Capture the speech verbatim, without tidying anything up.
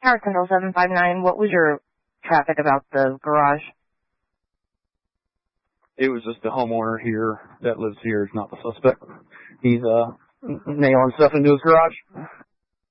Tower Central seven five nine, what was your traffic about the garage? It was just the homeowner here that lives here is not the suspect. He's uh nailing stuff into his garage.